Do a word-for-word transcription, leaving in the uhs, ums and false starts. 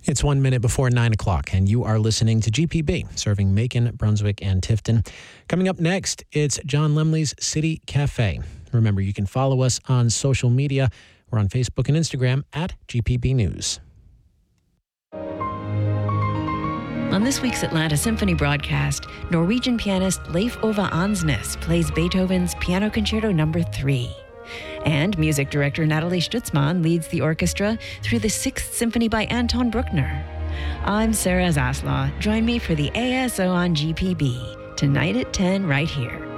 It's one minute before nine o'clock, and you are listening to G P B, serving Macon, Brunswick, and Tifton. Coming up next, it's John Lemley's City Cafe. Remember, you can follow us on social media. We're on Facebook and Instagram at G P B News. On this week's Atlanta Symphony broadcast, Norwegian pianist Leif Ove Ansnes plays Beethoven's Piano Concerto Number three. And music director Natalie Stutzman leads the orchestra through the Sixth Symphony by Anton Bruckner. I'm Sarah Zaslaw. Join me for the A S O on G P B, tonight at ten right here.